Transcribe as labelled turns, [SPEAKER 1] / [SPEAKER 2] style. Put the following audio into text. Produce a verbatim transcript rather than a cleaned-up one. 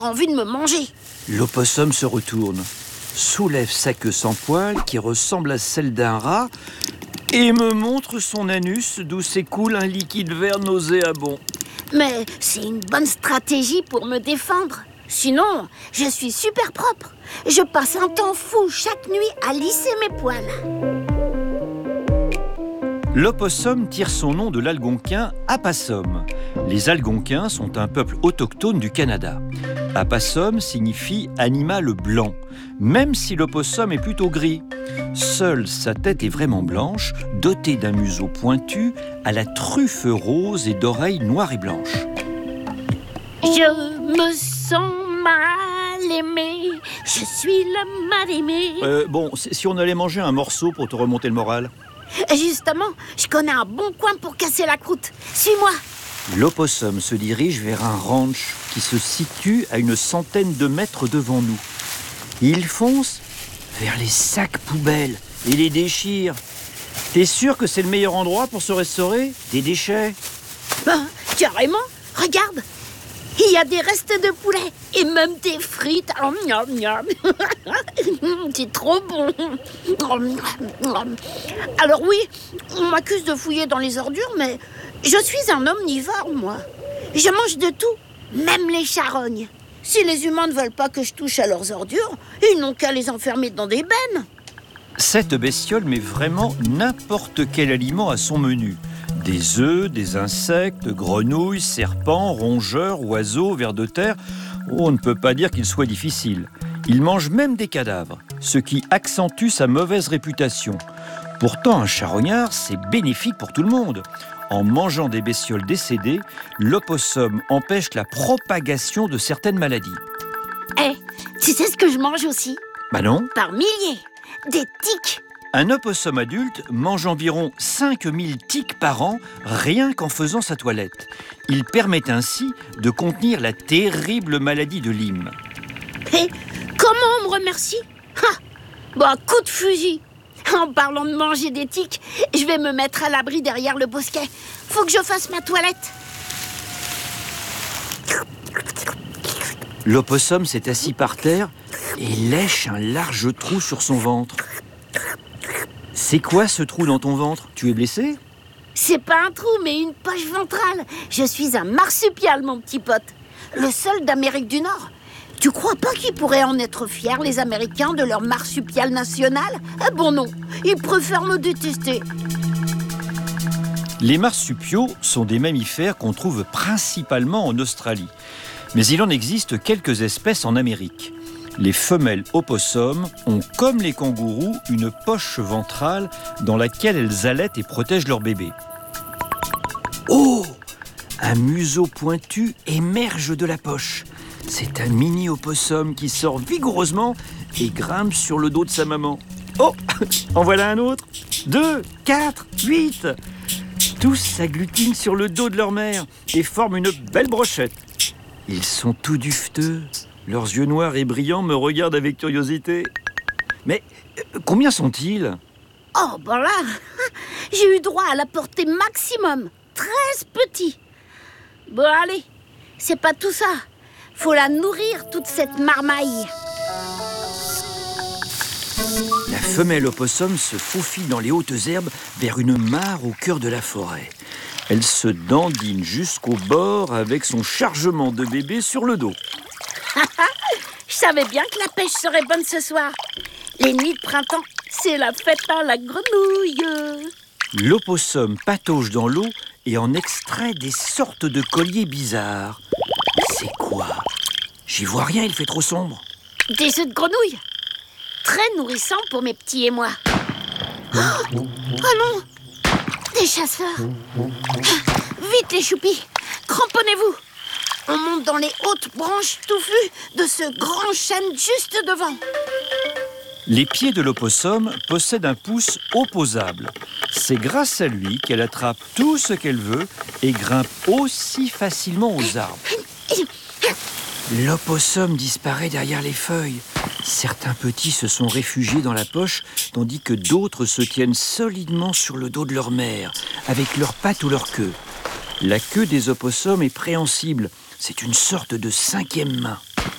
[SPEAKER 1] envie de me manger.
[SPEAKER 2] L'opossum se retourne, soulève sa queue sans poils qui ressemble à celle d'un rat et me montre son anus d'où s'écoule un liquide vert nauséabond.
[SPEAKER 1] Mais c'est une bonne stratégie pour me défendre. Sinon, je suis super propre. Je passe un temps fou chaque nuit à lisser mes poils.
[SPEAKER 2] L'opossum tire son nom de l'algonquin apassum. Les algonquins sont un peuple autochtone du Canada. Apassum signifie animal blanc, même si l'opossum est plutôt gris. Seule sa tête est vraiment blanche, dotée d'un museau pointu à la truffe rose et d'oreilles noires et blanches.
[SPEAKER 1] Je me sens mal aimée, je suis la mal aimée.
[SPEAKER 2] Euh, bon, si on allait manger un morceau pour te remonter le moral?
[SPEAKER 1] Justement, je connais un bon coin pour casser la croûte. Suis-moi.
[SPEAKER 2] L'opossum se dirige vers un ranch qui se situe à une centaine de mètres devant nous. Il fonce vers les sacs poubelles et les déchire. T'es sûr que c'est le meilleur endroit pour se restaurer des déchets?
[SPEAKER 1] Ben, carrément, regarde. Il y a des restes de poulet et même des frites. Oh, miam, miam. C'est trop bon. Alors oui, on m'accuse de fouiller dans les ordures, mais je suis un omnivore, moi. Je mange de tout, même les charognes. Si les humains ne veulent pas que je touche à leurs ordures, ils n'ont qu'à les enfermer dans des bennes.
[SPEAKER 2] Cette bestiole met vraiment n'importe quel aliment à son menu. Des œufs, des insectes, grenouilles, serpents, rongeurs, oiseaux, vers de terre. Oh, on ne peut pas dire qu'il soit difficile. Il mange même des cadavres, ce qui accentue sa mauvaise réputation. Pourtant, un charognard, c'est bénéfique pour tout le monde. En mangeant des bestioles décédées, l'opossum empêche la propagation de certaines maladies.
[SPEAKER 1] Eh, hey, tu sais ce que je mange aussi?
[SPEAKER 2] Bah non.
[SPEAKER 1] Par milliers, des tiques.
[SPEAKER 2] Un opossum adulte mange environ cinq mille tiques par an, rien qu'en faisant sa toilette. Il permet ainsi de contenir la terrible maladie de Lyme.
[SPEAKER 1] Et comment on me remercie? Ha! Bah, coup de fusil. En parlant de manger des tiques, je vais me mettre à l'abri derrière le bosquet. Faut que je fasse ma toilette.
[SPEAKER 2] L'opossum s'est assis par terre et lèche un large trou sur son ventre. C'est quoi ce trou dans ton ventre? Tu es blessé?
[SPEAKER 1] C'est pas un trou, mais une poche ventrale. Je suis un marsupial, mon petit pote. Le seul d'Amérique du Nord. Tu crois pas qu'ils pourraient en être fiers, les Américains, de leur marsupial national? Eh bon non, ils préfèrent me détester.
[SPEAKER 2] Les marsupiaux sont des mammifères qu'on trouve principalement en Australie. Mais il en existe quelques espèces en Amérique. Les femelles opossums ont, comme les kangourous, une poche ventrale dans laquelle elles allaitent et protègent leur bébé. Oh! Un museau pointu émerge de la poche. C'est un mini opossum qui sort vigoureusement et grimpe sur le dos de sa maman. Oh! En voilà un autre. Deux, quatre, huit. Tous s'agglutinent sur le dos de leur mère et forment une belle brochette. Ils sont tout duveteux. Leurs yeux noirs et brillants me regardent avec curiosité. Mais euh, combien sont-ils?
[SPEAKER 1] Oh, ben là, j'ai eu droit à la portée maximum. treize petits. Bon, allez, c'est pas tout ça. Faut la nourrir, toute cette marmaille.
[SPEAKER 2] La femelle opossum se faufile dans les hautes herbes vers une mare au cœur de la forêt. Elle se dandine jusqu'au bord avec son chargement de bébé sur le dos.
[SPEAKER 1] Je savais bien que la pêche serait bonne ce soir. Les nuits de printemps, c'est la fête à la grenouille.
[SPEAKER 2] L'opossum patauge dans l'eau et en extrait des sortes de colliers bizarres. C'est quoi? J'y vois rien, il fait trop sombre.
[SPEAKER 1] Des œufs de grenouille. Très nourrissants pour mes petits et moi. Oh, oh non! Des chasseurs. Vite les choupis, cramponnez-vous. On monte dans les hautes branches touffues de ce grand chêne juste devant.
[SPEAKER 2] Les pieds de l'opossum possèdent un pouce opposable. C'est grâce à lui qu'elle attrape tout ce qu'elle veut et grimpe aussi facilement aux arbres. L'opossum disparaît derrière les feuilles. Certains petits se sont réfugiés dans la poche, tandis que d'autres se tiennent solidement sur le dos de leur mère, avec leurs pattes ou leur queue. La queue des opossums est préhensible. C'est une sorte de cinquième main.